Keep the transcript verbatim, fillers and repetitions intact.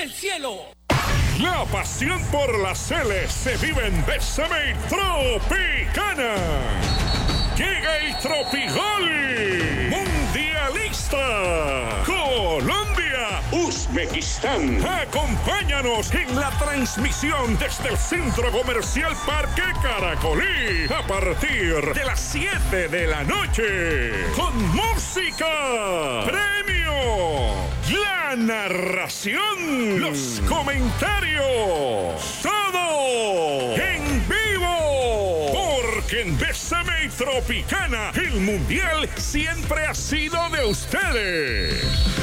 del cielo. La pasión por las Celes se vive en Bésame Tropicana. Llega el Tropigol Mundialista. Colombia, Uzbekistán. Acompáñanos en la transmisión desde el Centro Comercial Parque Caracolí a partir de las siete de la noche. Con música, premio, la narración, los comentarios, todo en vivo. Porque en Bésame Tropicana el mundial siempre ha sido de ustedes.